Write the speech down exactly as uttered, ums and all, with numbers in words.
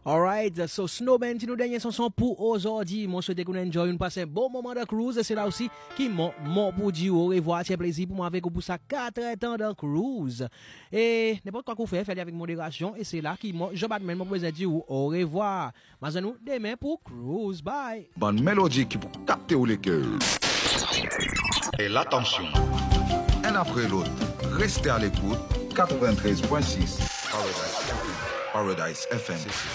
Alright, so Snowman, tu nous dernier chanson pour aujourd'hui. Moi, souhaite que vous enjoyez une passe un bon moment de cruise. C'est là aussi qui m'a pour dire au revoir. C'est un plaisir pour moi avec vous pour ça quatre temps de cruise. Et n'importe quoi qu'on fait, faites avec modération. Et c'est là qui m'a, je bats même, moi, dire au revoir. Mais à nous, demain pour cruise. Bye. Bonne mélodie qui pour capter ou les cœurs. Et l'attention. Un après l'autre. Restez à l'écoute. quatre-vingt-treize point six. Paradise F M.